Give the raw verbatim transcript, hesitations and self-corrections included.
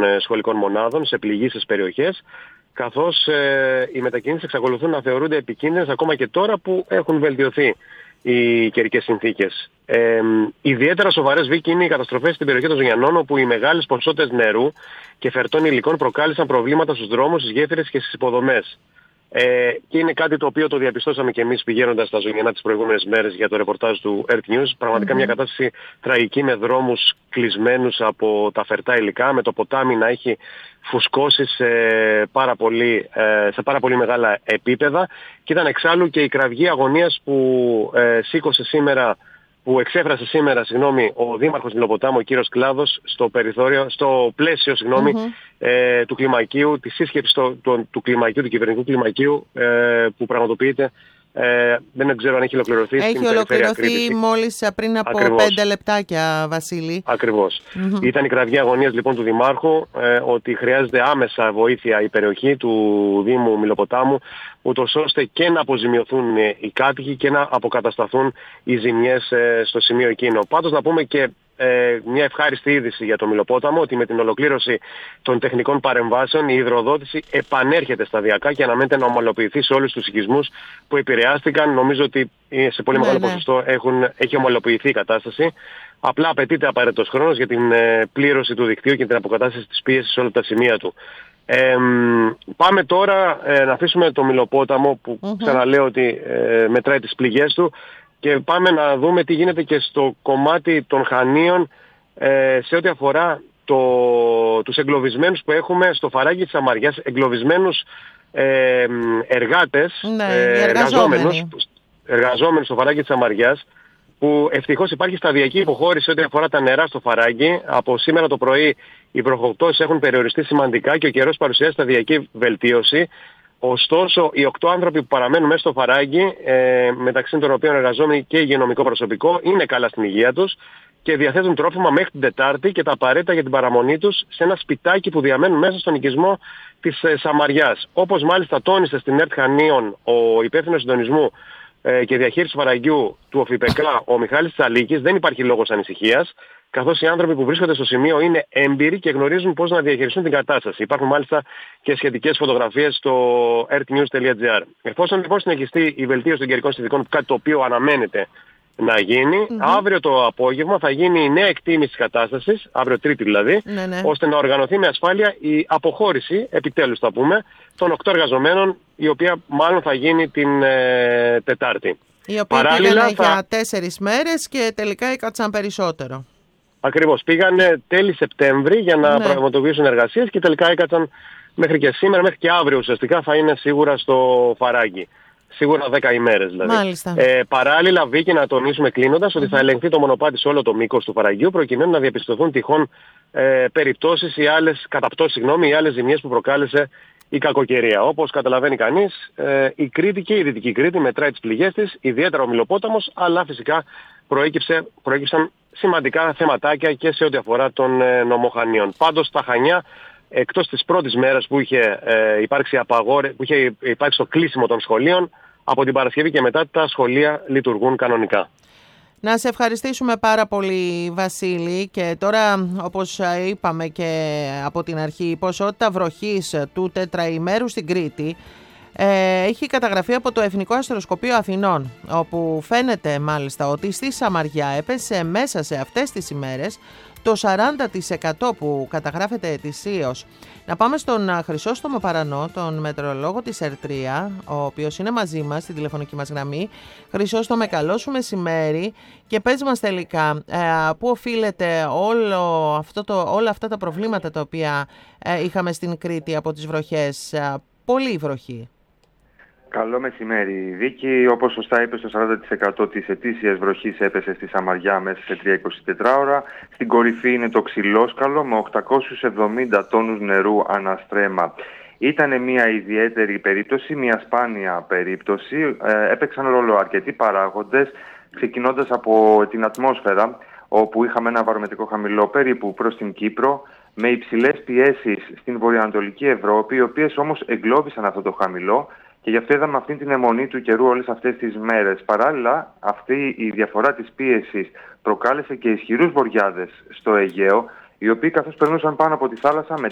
σχολικών μονάδων σε πληγείσες περιοχές, καθώς ε, οι μετακινήσεις εξακολουθούν να θεωρούνται επικίνδυνες ακόμα και τώρα που έχουν βελτιωθεί οι καιρικές συνθήκες. Ε, ιδιαίτερα σοβαρές, Βίκη, είναι οι καταστροφές στην περιοχή των Ζωνιανών, όπου οι μεγάλες ποσότητες νερού και φερτών υλικών προκάλεσαν προβλήματα στους δρόμους, στις γέφυρες και στις υποδομές. Ε, και είναι κάτι το οποίο το διαπιστώσαμε και εμείς πηγαίνοντας στα Ζωνιανά τις προηγούμενες μέρες για το ρεπορτάζ του Earth News. Πραγματικά mm-hmm. μια κατάσταση τραγική, με δρόμους κλεισμένους από τα φερτά υλικά, με το ποτάμι να έχει φουσκώσει σε πάρα πολύ, σε πάρα πολύ μεγάλα επίπεδα, και ήταν εξάλλου και η κραυγή αγωνίας που ε, σήκωσε σήμερα, που εξέφρασε σήμερα συγγνώμη, ο Δήμαρχος Μηλοποτάμου, ο κύριος Κλάδος, στο, περιθώριο, στο πλαίσιο συγγνώμη, mm-hmm. ε, του κλιμακίου, της σύσκεψης του, του, του κλιμακίου, του κυβερνητικού κλιμακίου ε, που πραγματοποιείται. Ε, δεν ξέρω αν έχει ολοκληρωθεί. Έχει ολοκληρωθεί μόλις πριν από Ακριβώς. πέντε λεπτάκια, Βασίλη. Ακριβώς. Mm-hmm. Ήταν η κραυγή αγωνίας λοιπόν του Δημάρχου ε, ότι χρειάζεται άμεσα βοήθεια η περιοχή του Δήμου Μηλοποτάμου, ούτως ώστε και να αποζημιωθούν οι κάτοικοι και να αποκατασταθούν οι ζημιές ε, στο σημείο εκείνο. Πάντως να πούμε και Ε, μια ευχάριστη είδηση για το Μηλοπόταμο, ότι με την ολοκλήρωση των τεχνικών παρεμβάσεων η υδροδότηση επανέρχεται σταδιακά και αναμένεται να ομαλοποιηθεί σε όλους τους οικισμούς που επηρεάστηκαν. Νομίζω ότι σε πολύ μεγάλο ναι, ποσοστό ναι. έχουν, έχει ομαλοποιηθεί η κατάσταση. Απλά απαιτείται απαραίτητος χρόνος για την ε, πλήρωση του δικτύου και την αποκατάσταση της πίεσης σε όλα τα σημεία του. Ε, πάμε τώρα ε, να αφήσουμε το Μηλοπόταμο που mm-hmm. ξαναλέω ότι ε, μετράει τις πληγές του, και πάμε να δούμε τι γίνεται και στο κομμάτι των Χανίων ε, σε ό,τι αφορά το, τους εγκλωβισμένους που έχουμε στο Φαράγγι της Σαμαριάς, εγκλωβισμένους ε, εργάτες, ναι, ε, εργαζόμενους, εργαζόμενους στο Φαράγγι της Σαμαριάς, που ευτυχώς υπάρχει σταδιακή υποχώρηση ό,τι αφορά τα νερά στο Φαράγγι. Από σήμερα το πρωί οι βροχοπτώσεις έχουν περιοριστεί σημαντικά και ο καιρός παρουσιάζει σταδιακή βελτίωση. Ωστόσο, οι οκτώ άνθρωποι που παραμένουν μέσα στο Φαράγγι, ε, μεταξύ των οποίων εργαζόμενοι και υγειονομικό προσωπικό, είναι καλά στην υγεία τους και διαθέτουν τρόφιμα μέχρι την Τετάρτη και τα απαραίτητα για την παραμονή τους σε ένα σπιτάκι που διαμένουν μέσα στον οικισμό της ε, Σαμαριάς. Όπως μάλιστα τόνισε στην ΕΡΤ Χανίων ο υπεύθυνος συντονισμού ε, και διαχείρισης Φαραγγιού του ΟΦΙΠΕΚΑ, ο Μιχάλης Τσαλίκης, δεν υπάρχει λόγος ανησυχίας, καθώς οι άνθρωποι που βρίσκονται στο σημείο είναι έμπειροι και γνωρίζουν πώς να διαχειριστούν την κατάσταση. Υπάρχουν μάλιστα και σχετικές φωτογραφίες στο earthnews τελεία gr. Εφόσον λοιπόν συνεχιστεί η βελτίωση των καιρικών συνθηκών, κάτι το οποίο αναμένεται να γίνει, mm-hmm. αύριο το απόγευμα θα γίνει η νέα εκτίμηση της κατάστασης, αύριο Τρίτη δηλαδή, ναι, ναι. ώστε να οργανωθεί με ασφάλεια η αποχώρηση, επιτέλους θα πούμε, των οκτώ εργαζομένων, η οποία μάλλον θα γίνει την ε, Τετάρτη. Οι οποίοι πήγανε θα... για τέσσερις μέρες και τελικά έκατσαν περισσότερο. Ακριβώς. Πήγανε τέλη Σεπτέμβρη για να ναι. πραγματοποιήσουν εργασίες και τελικά έκατσαν μέχρι και σήμερα, μέχρι και αύριο ουσιαστικά θα είναι σίγουρα στο Φαράγγι. Σίγουρα δέκα ημέρες δηλαδή. Ε, παράλληλα, Βίκη, να τονίσουμε κλείνοντας mm-hmm. ότι θα ελεγχθεί το μονοπάτι σε όλο το μήκος του Φαραγγιού, προκειμένου να διαπιστωθούν τυχόν ε, περιπτώσεις ή άλλες καταπτώσεις, συγγνώμη, ή άλλες ζημιές που προκάλεσε η κακοκαιρία. Όπως καταλαβαίνει κανείς, ε, η Κρήτη και η Δυτική Κρήτη μετράει τις πληγές της, ιδιαίτερα ο Μηλοπόταμος, αλλά φυσικά προέκυψε, προέκυψαν σημαντικά θεματάκια και σε ό,τι αφορά τον ε, νομό Χανίων. Πάντως τα Χανιά, εκτός της πρώτης μέρας που είχε, ε, υπάρξει, απαγόρε, που είχε υπάρξει το κλείσιμο των σχολείων, από την Παρασκευή και μετά τα σχολεία λειτουργούν κανονικά. Να σε ευχαριστήσουμε πάρα πολύ, Βασίλη, και τώρα, όπως είπαμε και από την αρχή, η ποσότητα βροχής του τετραημέρου στην Κρήτη ε, έχει καταγραφεί από το Εθνικό Αστεροσκοπείο Αθηνών, όπου φαίνεται μάλιστα ότι στη Σαμαριά έπεσε μέσα σε αυτές τις ημέρες το σαράντα τοις εκατό που καταγράφεται ετησίως. Να πάμε στον Χρυσόστομο Παρανό, τον μετεωρολόγο της ΕΡΤΡΙΑ, ο οποίος είναι μαζί μας στη τηλεφωνική μας γραμμή. Χρυσόστομε, καλό σου μεσημέρι και πες μας τελικά ε, πού οφείλεται όλο αυτό το, όλα αυτά τα προβλήματα τα οποία ε, είχαμε στην Κρήτη από τις βροχές. Ε, πολύ βροχή. Καλό μεσημέρι, Βίκη. Όπως σωστά είπες, το σαράντα τοις εκατό της ετήσιας βροχής έπεσε στη Σαμαριά μέσα σε τρία εικοσιτετρά ώρα. Στην κορυφή είναι το Ξυλόσκαλο με οκτακόσιους εβδομήντα τόνους νερού αναστρέμα. Ήταν μια ιδιαίτερη περίπτωση, μια σπάνια περίπτωση. Ε, έπαιξαν ρόλο αρκετοί παράγοντες, ξεκινώντας από την ατμόσφαιρα, όπου είχαμε ένα βαρομετρικό χαμηλό περίπου προς την Κύπρο, με υψηλές πιέσεις στην βορειοανατολική Ευρώπη, οι οποίες όμως εγκλώβησαν αυτό το χαμηλό. Και γι' αυτό είδαμε αυτή την αιμονή του καιρού όλες αυτές τις μέρες. Παράλληλα, αυτή η διαφορά της πίεσης προκάλεσε και ισχυρούς βοριάδες στο Αιγαίο, οι οποίοι καθώς περνούσαν πάνω από τη θάλασσα